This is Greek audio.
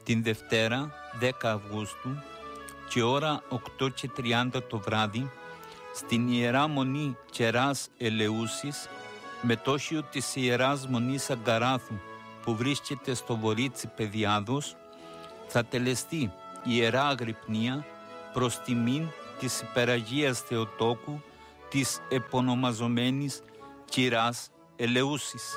Την Δευτέρα 10 Αυγούστου και ώρα 8:30 το βράδυ στην Ιερά Μονή Κεράς Ελεούσης, μετόχειο της Ιεράς Μονής Αγκαράθου που βρίσκεται στο Βορύτσι Παιδιάδος, θα τελεστεί Ιερά Αγρυπνία προς τιμήν της Υπεραγίας Θεοτόκου της επωνομαζομένης Κυράς Ελεούσης.